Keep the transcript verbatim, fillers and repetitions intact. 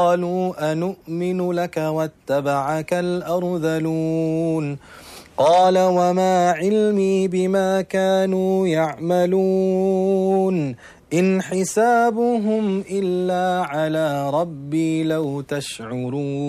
قالوا أنؤمن لك واتبعك الأرذلون قال وما علمي بما كانوا يعملون إن حسابهم إلا على ربي لو تشعرون